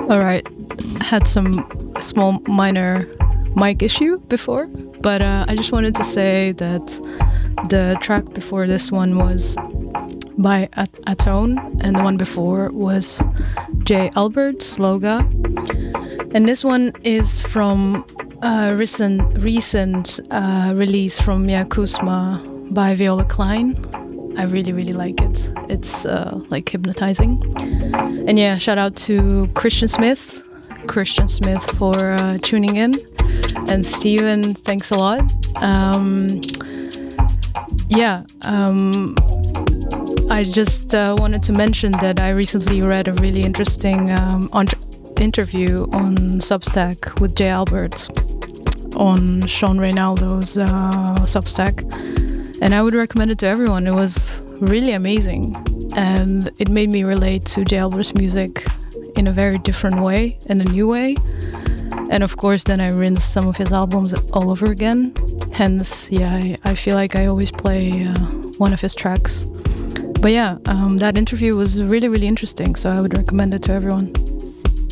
All right. Had some small minor mic issue before, but I just wanted to say that the track before this one was by Atone, and the one before was J. Albert, Sloga. And this one is from a recent release from Yakusma by Viola Klein. I really, really like it. It's like hypnotizing. And yeah, shout out to Christian Smith for tuning in. And Steven, thanks a lot. I just wanted to mention that I recently read a really interesting interview on Substack with J. Albert on Sean Reynaldo's Substack. And I would recommend it to everyone. It was really amazing. And it made me relate to J. Albert's music in a very different way, in a new way. And of course, then I rinsed some of his albums all over again. Hence, yeah, I feel like I always play one of his tracks. But yeah, that interview was really, really interesting. So I would recommend it to everyone.